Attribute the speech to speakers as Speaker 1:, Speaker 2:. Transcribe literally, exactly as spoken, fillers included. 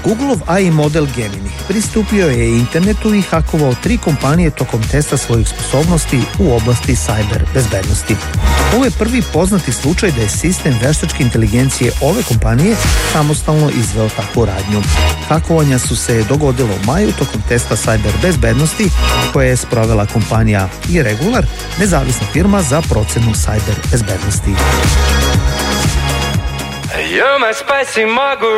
Speaker 1: Googleov A I model Gemini pristupio je internetu i hakovao tri kompanije tokom testa svojih sposobnosti u oblasti cyber bezbednosti. Ovo je prvi poznati slučaj da je sistem veštačke inteligencije ove kompanije samostalno izveo takvu radnju. Hakovanja su se dogodila u maju tokom testa cyber bezbednosti koje je sprovela kompanija Irregular, nezavisna firma za procenu cyber bezbednosti.
Speaker 2: You're my spicy margarita.